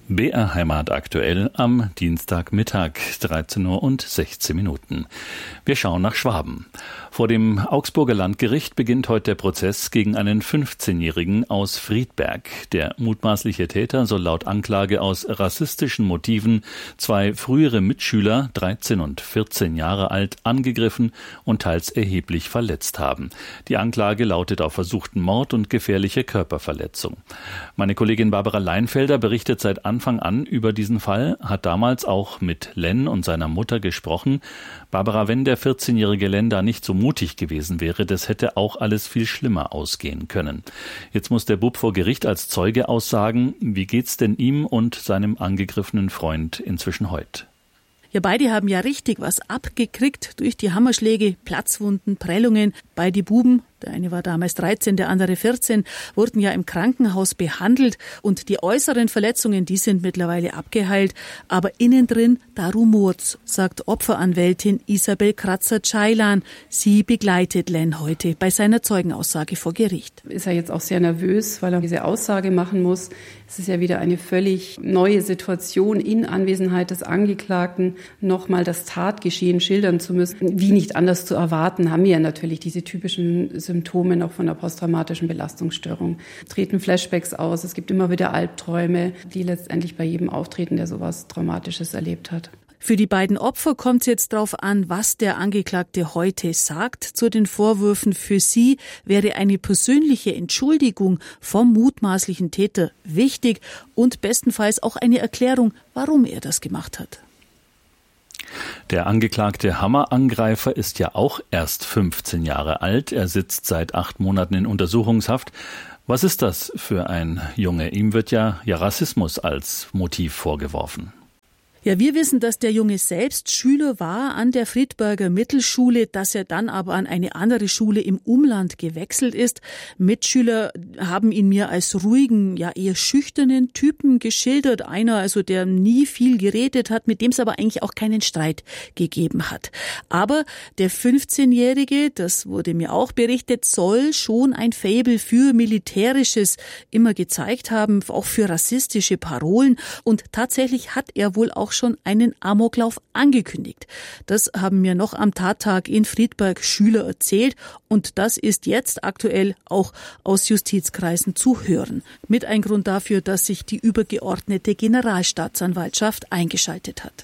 BR Heimat aktuell am Dienstagmittag, 13:16 Uhr. Wir schauen nach Schwaben. Vor dem Augsburger Landgericht beginnt heute der Prozess gegen einen 15-Jährigen aus Friedberg. Der mutmaßliche Täter soll laut Anklage aus rassistischen Motiven zwei frühere Mitschüler, 13 und 14 Jahre alt, angegriffen und teils erheblich verletzt haben. Die Anklage lautet auf versuchten Mord und gefährliche Körperverletzung. Meine Kollegin Barbara Leinfelder berichtet seit Anfang an über diesen Fall, hat damals auch mit Len und seiner Mutter gesprochen. Barbara, wenn der 14-jährige Len da nicht so mutig gewesen wäre, das hätte auch alles viel schlimmer ausgehen können. Jetzt muss der Bub vor Gericht als Zeuge aussagen. Wie geht's denn ihm und seinem angegriffenen Freund inzwischen heute? Ja, beide haben ja richtig was abgekriegt durch die Hammerschläge, Platzwunden, Prellungen. Beide Buben, der eine war damals 13, der andere 14, wurden ja im Krankenhaus behandelt und die äußeren Verletzungen, die sind mittlerweile abgeheilt, aber innen drin, da rumort's, sagt Opferanwältin Isabel Kratzer-Ceylan. Sie begleitet Len heute bei seiner Zeugenaussage vor Gericht. Ist er jetzt auch sehr nervös, weil er diese Aussage machen muss. Es ist ja wieder eine völlig neue Situation, in Anwesenheit des Angeklagten nochmal das Tatgeschehen schildern zu müssen. Wie nicht anders zu erwarten, haben wir ja natürlich diese typischen Symptome noch von der posttraumatischen Belastungsstörung. Treten Flashbacks aus, es gibt immer wieder Albträume, die letztendlich bei jedem auftreten, der sowas Traumatisches erlebt hat. Für die beiden Opfer kommt es jetzt darauf an, was der Angeklagte heute sagt zu den Vorwürfen. Für sie wäre eine persönliche Entschuldigung vom mutmaßlichen Täter wichtig und bestenfalls auch eine Erklärung, warum er das gemacht hat. Der angeklagte Hammerangreifer ist ja auch erst 15 Jahre alt. Er sitzt seit 8 Monaten in Untersuchungshaft. Was ist das für ein Junge? Ihm wird ja Rassismus als Motiv vorgeworfen. Ja, wir wissen, dass der Junge selbst Schüler war an der Friedberger Mittelschule, dass er dann aber an eine andere Schule im Umland gewechselt ist. Mitschüler haben ihn mir als ruhigen, ja eher schüchternen Typen geschildert. Einer, also der nie viel geredet hat, mit dem es aber eigentlich auch keinen Streit gegeben hat. Aber der 15-Jährige, das wurde mir auch berichtet, soll schon ein Faible für Militärisches immer gezeigt haben, auch für rassistische Parolen. Und tatsächlich hat er wohl auch schon einen Amoklauf angekündigt. Das haben mir noch am Tattag in Friedberg Schüler erzählt und das ist jetzt aktuell auch aus Justizkreisen zu hören. Mit ein Grund dafür, dass sich die übergeordnete Generalstaatsanwaltschaft eingeschaltet hat.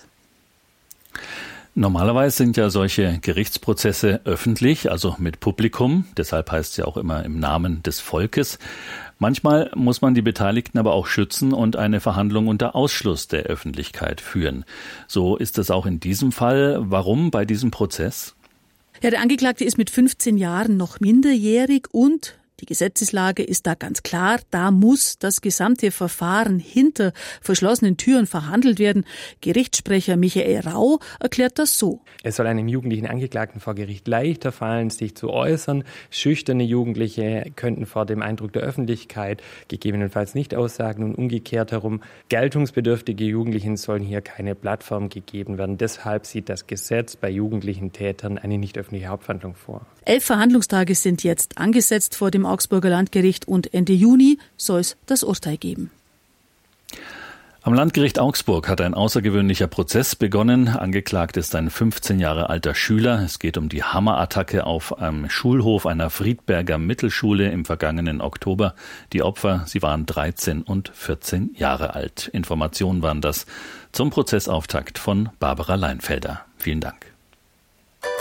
Normalerweise sind ja solche Gerichtsprozesse öffentlich, also mit Publikum. Deshalb heißt es ja auch immer im Namen des Volkes. Manchmal muss man die Beteiligten aber auch schützen und eine Verhandlung unter Ausschluss der Öffentlichkeit führen. So ist es auch in diesem Fall. Warum bei diesem Prozess? Ja, der Angeklagte ist mit 15 Jahren noch minderjährig und die Gesetzeslage ist da ganz klar, da muss das gesamte Verfahren hinter verschlossenen Türen verhandelt werden. Gerichtssprecher Michael Rau erklärt das so. Es soll einem jugendlichen Angeklagten vor Gericht leichter fallen, sich zu äußern. Schüchterne Jugendliche könnten vor dem Eindruck der Öffentlichkeit gegebenenfalls nicht aussagen und umgekehrt herum. Geltungsbedürftige Jugendlichen sollen hier keine Plattform gegeben werden. Deshalb sieht das Gesetz bei jugendlichen Tätern eine nicht öffentliche Hauptverhandlung vor. 11 Verhandlungstage sind jetzt angesetzt vor dem Augsburger Landgericht und Ende Juni soll es das Urteil geben. Am Landgericht Augsburg hat ein außergewöhnlicher Prozess begonnen. Angeklagt ist ein 15 Jahre alter Schüler. Es geht um die Hammerattacke auf einem Schulhof einer Friedberger Mittelschule im vergangenen Oktober. Die Opfer, sie waren 13 und 14 Jahre alt. Informationen waren das zum Prozessauftakt von Barbara Leinfelder. Vielen Dank.